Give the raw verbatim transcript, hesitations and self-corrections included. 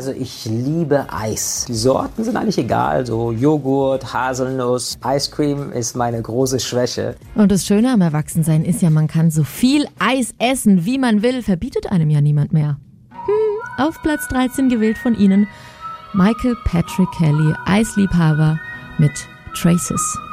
Also ich liebe Eis. Die Sorten sind eigentlich egal, so Joghurt, Haselnuss. Ice Cream ist meine große Schwäche. Und das Schöne am Erwachsensein ist ja, man kann so viel Eis essen, wie man will. Verbietet einem ja niemand mehr. Hm, auf Platz dreizehn gewählt von Ihnen Michael Patrick Kelly, Eisliebhaber mit Traces.